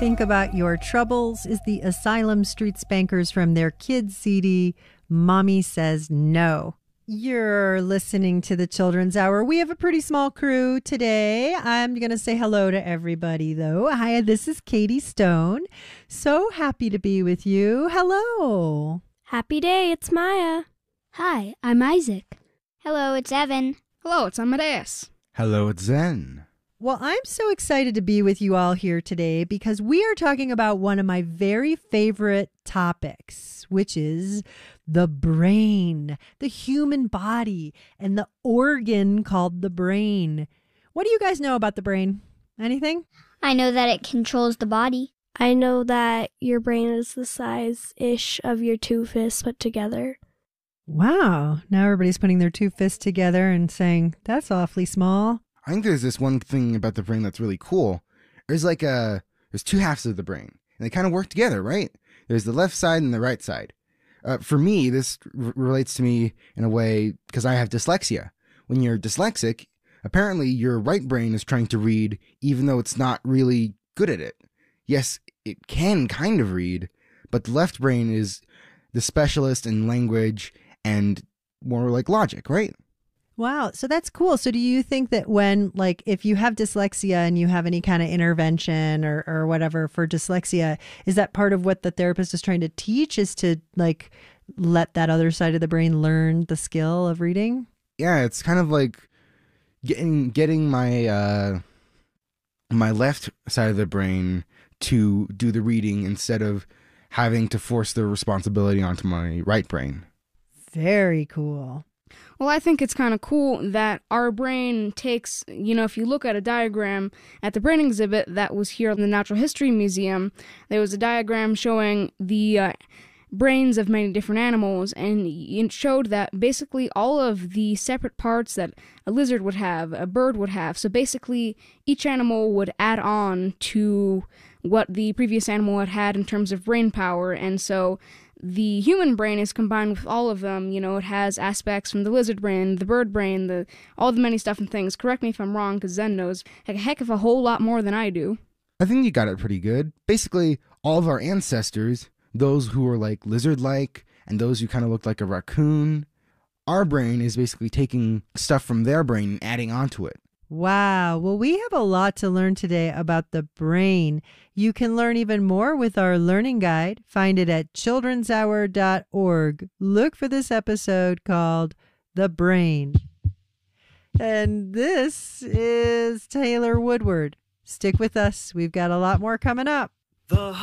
think about your troubles is the Asylum Street Spankers from their kids' CD, Mommy Says No. You're listening to the Children's Hour. We have a pretty small crew today. I'm going to say hello to everybody, though. Hi, this is Katie Stone. So happy to be with you. Hello. Happy day, it's Maya. Hi, I'm Isaac. Hello, it's Evan. Hello, it's Amadeus. Hello, it's Zen. Well, I'm so excited to be with you all here today because we are talking about one of my very favorite topics, which is the brain, the human body, and the organ called the brain. What do you guys know about the brain? Anything? I know that it controls the body. I know that your brain is the size-ish of your two fists put together. Wow. Now everybody's putting their two fists together and saying, that's awfully small. I think there's this one thing about the brain that's really cool. There's two halves of the brain, and they kind of work together, right? There's the left side and the right side. For me, this relates to me in a way because I have dyslexia. When you're dyslexic, apparently your right brain is trying to read even though it's not really good at it. Yes, it can kind of read, but the left brain is the specialist in language and more like logic, right? Wow. So that's cool. So do you think that if you have dyslexia and you have any kind of intervention or whatever for dyslexia, is that part of what the therapist is trying to teach is to let that other side of the brain learn the skill of reading? Yeah, it's kind of like getting my my left side of the brain to do the reading instead of having to force the responsibility onto my right brain. Very cool. Well, I think it's kind of cool that our brain takes, if you look at a diagram at the brain exhibit that was here in the Natural History Museum, there was a diagram showing the brains of many different animals, and it showed that basically all of the separate parts that a lizard would have, a bird would have, so basically each animal would add on to what the previous animal had in terms of brain power, and so the human brain is combined with all of them. It has aspects from the lizard brain, the bird brain, all the many stuff and things. Correct me if I'm wrong, because Zen knows a heck of a whole lot more than I do. I think you got it pretty good. Basically, all of our ancestors, those who were like lizard-like and those who kind of looked like a raccoon, our brain is basically taking stuff from their brain and adding onto it. Wow. Well, we have a lot to learn today about the brain. You can learn even more with our learning guide. Find it at childrenshour.org. Look for this episode called The Brain. And this is Taylor Woodward. Stick with us. We've got a lot more coming up.